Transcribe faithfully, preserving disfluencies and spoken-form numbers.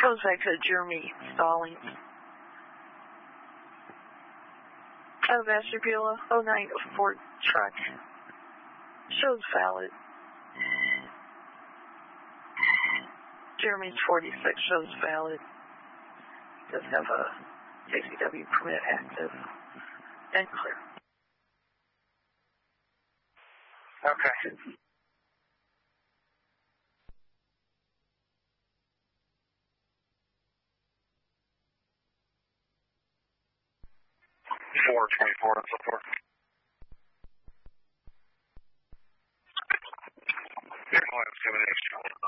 Goes back to Jeremy Stallings. Oh, Vestibula, oh nine Ford truck. Shows valid. Jeremy's forty-six shows valid. Does have a K C W permit active and clear. Okay. Four twenty-four and so forth. Airline seven eight.